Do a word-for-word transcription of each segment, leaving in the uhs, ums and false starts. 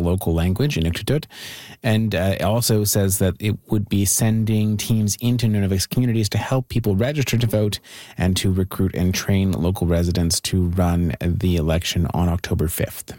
local language, Inuktitut. And uh, it also says that it would be sending teams into Nunavut's communities to help people register to vote and to recruit and train local residents to run the election on October fifth.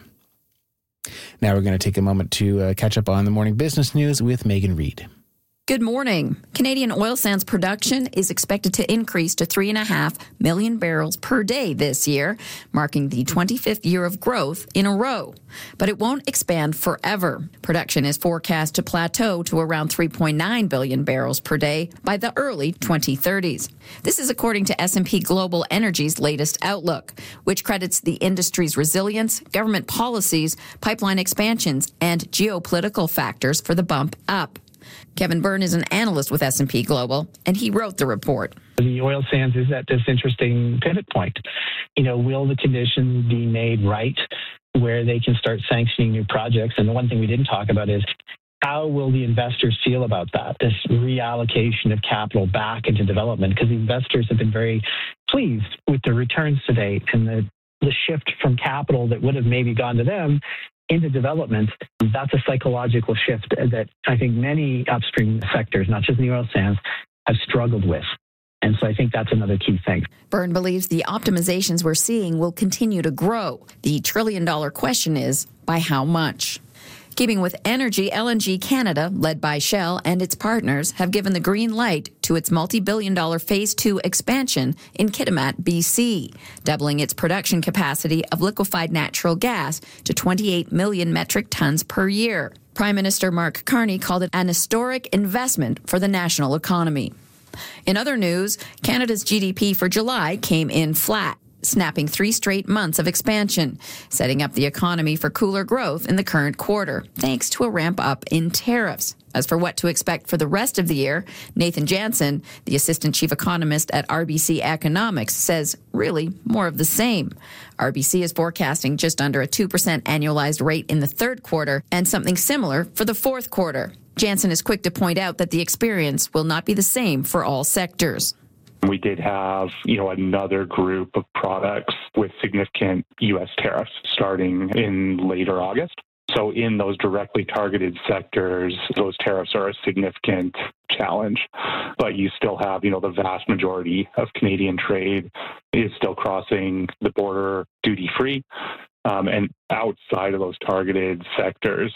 Now we're going to take a moment to uh, catch up on the morning business news with Megan Reid. Good morning. Canadian oil sands production is expected to increase to three and a half million barrels per day this year, marking the twenty-fifth year of growth in a row. But it won't expand forever. Production is forecast to plateau to around three point nine billion barrels per day by the early twenty thirties. This is according to S and P Global Energy's latest outlook, which credits the industry's resilience, government policies, pipeline expansions, and geopolitical factors for the bump up. Kevin Byrne is an analyst with S and P Global, and he wrote the report. The oil sands is at this interesting pivot point. You know, will the conditions be made right where they can start sanctioning new projects? And the one thing we didn't talk about is how will the investors feel about that, this reallocation of capital back into development? Because the investors have been very pleased with the returns to date and the, the shift from capital that would have maybe gone to them into development. That's a psychological shift that I think many upstream sectors, not just in the oil sands, have struggled with. And so I think that's another key thing. Byrne believes the optimizations we're seeing will continue to grow. The trillion dollar question is, by how much? Keeping with energy, L N G Canada, led by Shell and its partners, have given the green light to its multi-billion dollar Phase two expansion in Kitimat, B C, doubling its production capacity of liquefied natural gas to twenty-eight million metric tons per year. Prime Minister Mark Carney called it an historic investment for the national economy. In other news, Canada's G D P for July came in flat, snapping three straight months of expansion, setting up the economy for cooler growth in the current quarter, thanks to a ramp up in tariffs. As for what to expect for the rest of the year, Nathan Jansen, the assistant chief economist at R B C Economics, says really more of the same. R B C is forecasting just under a two percent annualized rate in the third quarter and something similar for the fourth quarter. Jansen is quick to point out that the experience will not be the same for all sectors. We did have, you know, another group of products with significant U S tariffs starting in later August. So in those directly targeted sectors, those tariffs are a significant challenge. But you still have, you know, the vast majority of Canadian trade is still crossing the border duty-free. Um, and outside of those targeted sectors,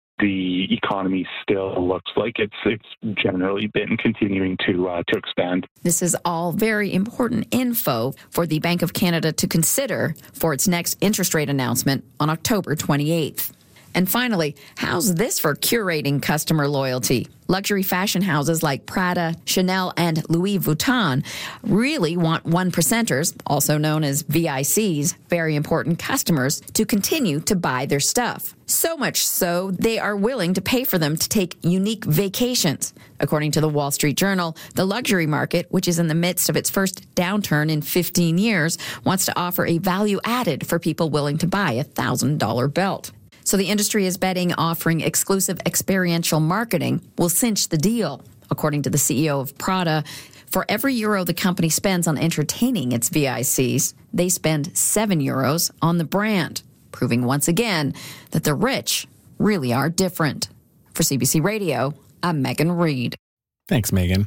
the economy still looks like it's it's generally been continuing to uh, to expand. This is all very important info for the Bank of Canada to consider for its next interest rate announcement on October twenty-eighth. And finally, how's this for curating customer loyalty? Luxury fashion houses like Prada, Chanel, and Louis Vuitton really want one percenters, also known as V I Cs, very important customers, to continue to buy their stuff. So much so, they are willing to pay for them to take unique vacations. According to the Wall Street Journal, the luxury market, which is in the midst of its first downturn in fifteen years, wants to offer a value added for people willing to buy a one thousand dollars belt. So the industry is betting offering exclusive experiential marketing will cinch the deal. According to the C E O of Prada, for every euro the company spends on entertaining its V I Cs, they spend seven euros on the brand, proving once again that the rich really are different. For C B C Radio, I'm Megan Reid. Thanks, Megan.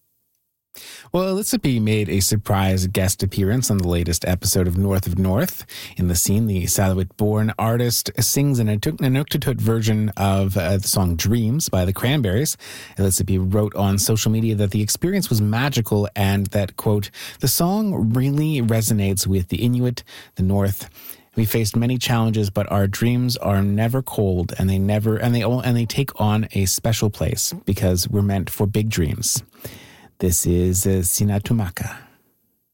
Well, Elisabeth made a surprise guest appearance on the latest episode of North of North. In the scene, the Iqaluit-born artist sings an Inuktitut version of uh, the song Dreams by the Cranberries. Elisabeth wrote on social media that the experience was magical and that, quote, the song really resonates with the Inuit, the North. We faced many challenges, but our dreams are never cold, and they never and they and they take on a special place because we're meant for big dreams. This is uh, Sinatumaka.